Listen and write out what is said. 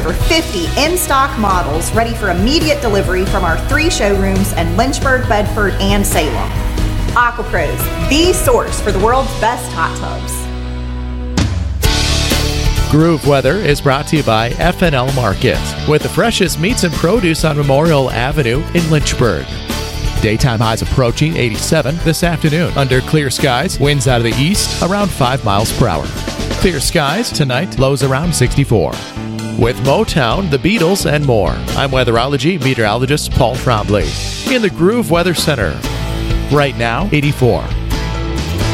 for 50 in-stock models ready for immediate delivery from our 3 showrooms in Lynchburg, Bedford, and Salem. AquaPros, the source for the world's best hot tubs. Groove Weather is brought to you by FNL Market, with the freshest meats and produce on Memorial Avenue in Lynchburg. Daytime highs approaching 87 this afternoon. Under clear skies, winds out of the east around 5 miles per hour. Clear skies tonight, lows around 64. With Motown, the Beatles, and more, I'm weatherology meteorologist Paul Trombley in the Groove Weather Center. Right now, 84.